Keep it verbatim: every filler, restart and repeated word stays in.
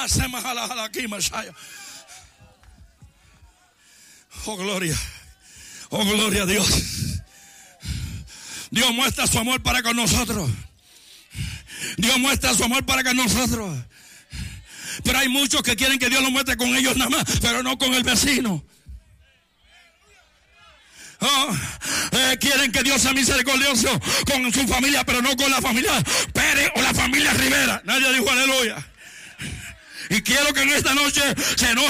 Oh, gloria. Oh, gloria a Dios. Dios muestra su amor para con nosotros. Dios muestra su amor para con nosotros. Pero hay muchos que quieren que Dios lo muestre con ellos nada más, pero no con el vecino. Oh, eh, quieren que Dios sea misericordioso con su familia, pero no con la familia Pérez o la familia Rivera. Nadie dijo aleluya. Y quiero que en esta noche se enoje